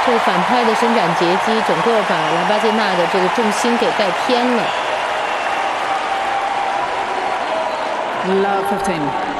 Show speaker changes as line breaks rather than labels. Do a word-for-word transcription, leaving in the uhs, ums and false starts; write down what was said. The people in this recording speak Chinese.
这个反派的伸展截击，整个把莱巴金娜的这个重心给带偏了。
Love fifteen.